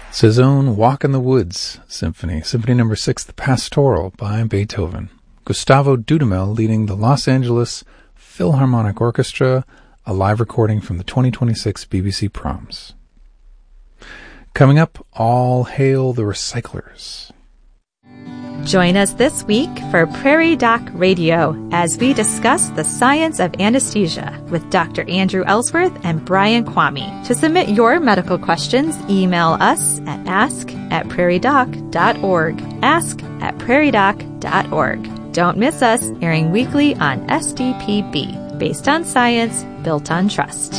It's his own Walk in the Woods Symphony, Symphony No. 6, The Pastoral by Beethoven. Gustavo Dudamel leading the Los Angeles Philharmonic Orchestra, a live recording from the 2026 BBC Proms. Coming up, All Hail the Recyclers. Join us this week for Prairie Doc Radio as we discuss the science of anesthesia with Dr. Andrew Ellsworth and Brian Kwame. To submit your medical questions, email us at ask@prairiedoc.org. ask@prairiedoc.org. Don't miss us, airing weekly on SDPB, based on science, built on trust.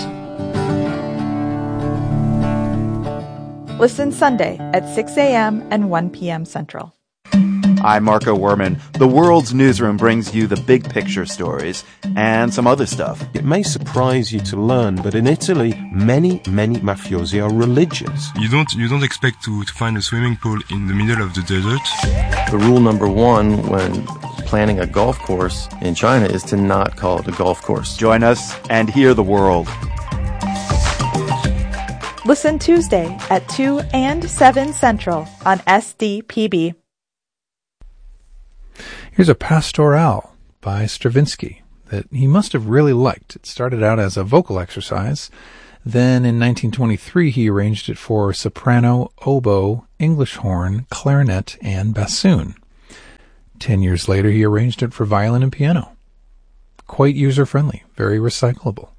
Listen Sunday at 6 a.m. and 1 p.m. Central. I'm Marco Werman. The World's Newsroom brings you the big picture stories and some other stuff. It may surprise you to learn, but in Italy, many mafiosi are religious. You don't expect to find a swimming pool in the middle of the desert. The rule number one when planning a golf course in China is to not call it a golf course. Join us and hear the world. Listen Tuesday at 2 and 7 Central on SDPB. Here's a Pastoral by Stravinsky that he must have really liked. It started out as a vocal exercise. Then in 1923, he arranged it for soprano, oboe, English horn, clarinet, and bassoon. 10 years later, he arranged it for violin and piano. Quite user-friendly, very recyclable.